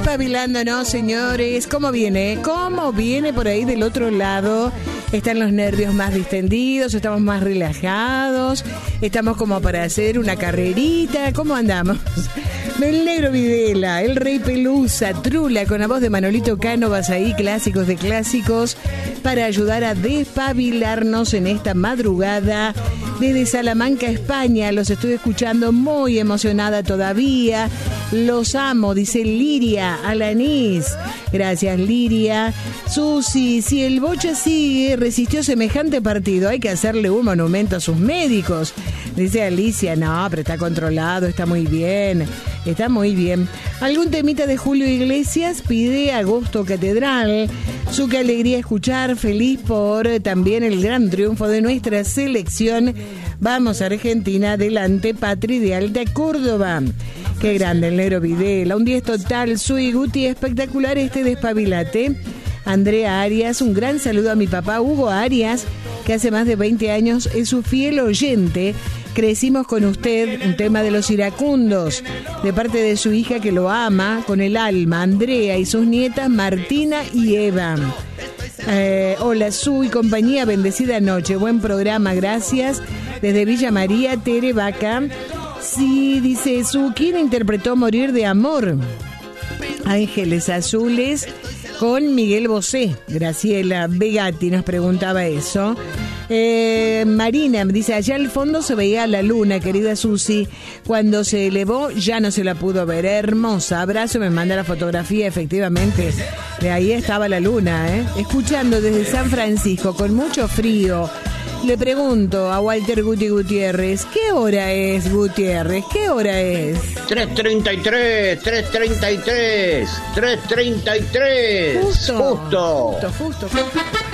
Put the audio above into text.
Despabilándonos, señores. ¿Cómo viene? ¿Cómo viene por ahí del otro lado? Están los nervios más distendidos, estamos más relajados, estamos como para hacer una carrerita. ¿Cómo andamos? El Negro Videla, el Rey Pelusa, Trula, con la voz de Manolito Cánovas ahí, clásicos de clásicos, para ayudar a despabilarnos en esta madrugada. Desde Salamanca, España, los estoy escuchando muy emocionada todavía. Los amo, dice Liria Alanís. Gracias, Liria. Susi, si el Bocha sigue, resistió semejante partido, hay que hacerle un monumento a sus médicos. Dice Alicia, no, pero está controlado, está muy bien. Está muy bien. ¿Algún temita de Julio Iglesias? Pide Agosto Catedral. Su que alegría escuchar, feliz por también el gran triunfo de nuestra selección. Vamos, Argentina, adelante, Patri de Alta Córdoba. Qué grande el Negro Videla. Un 10 total, Sui Guti, espectacular este despabilate. Andrea Arias, un gran saludo a mi papá Hugo Arias, que hace más de 20 años es su fiel oyente. Crecimos con usted, un tema de los iracundos, de parte de su hija que lo ama con el alma, Andrea, y sus nietas Martina y Eva. Hola, Su y compañía, bendecida noche, buen programa, gracias. Desde Villa María, Tere Vaca. Sí, dice Su, ¿quién interpretó Morir de Amor? Ángeles Azules con Miguel Bosé. Graciela Begatti nos preguntaba eso. Marina dice, allá al fondo se veía la luna, querida Susi. Cuando se elevó ya no se la pudo ver. Hermosa, abrazo, me manda la fotografía, efectivamente. De ahí estaba la luna, escuchando desde San Francisco con mucho frío. Le pregunto a Walter Guti Gutiérrez, ¿qué hora es, Gutiérrez? ¿Qué hora es? 3:33. Justo.